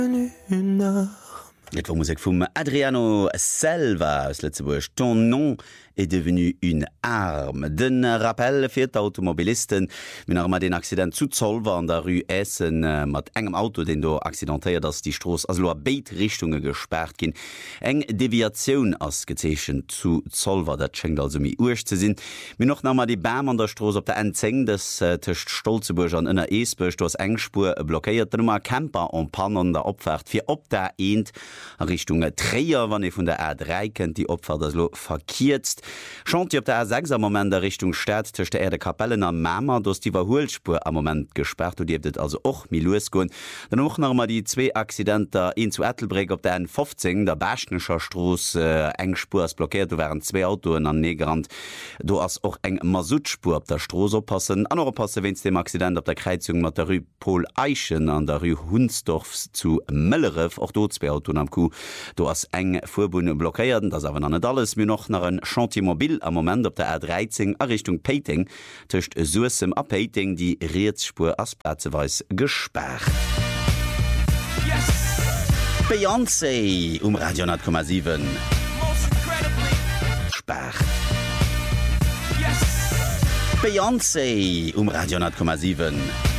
Et pour Musik vom Adriano Selva aus Lützeburg. Ton nom est devenu une arme. Den Rappel fir d'Automobilisten min armer den Accident zu Zollver an der Rue Essen mat engem Auto, den do accidentéiert, dats die Stroos as lo Beitrichtunge gesperrt gin. Eng Deviatioun ass gezeechen zu Zollver, dat schenkt also mi urch ze sinn. Min noch nammer die Bäm an der Stroos op der Enzeng des Tcht Stolzeburg an ënner Eesbech dos engspur blockéiert nummer Camper an Pan an der Opfert fir op der eenent Richtung Träer, wann e vun der R3 kennt die Opfer das lo verkiert. Schont op der R6 am moment der Richtung Stadt tcht der Erde Kapellen am Mämer, dats die Überholspur am moment gesperrt und Diet also och Milus gon. Dann noch noch die zwei Accidenter in zu Ethelbreg op der N15 der Bäschnescher Stroos engspur as blockiert, du wären zwei Autoen an Negerrand. Du hast auch eng Masutspur op der Stroos oppassen. An oppasse wenns dem Accident op der Kreizung mat der Rue Pol Eichen an der Rue Hunsdorf zu Müllerew, auch dort zwei Autoen am Kuh. Du hast eng Vorbunde blockiert, das aber an net alles mir noch nach ein Chantimobil am moment op der R13 a Richtung Peting töcht Suem a Peting die Reetsspur asplätzeweis gesperrt. Yes! Beyoncé Radio 10,7 Sperrt. Yes! Beyoncé Radio 10,7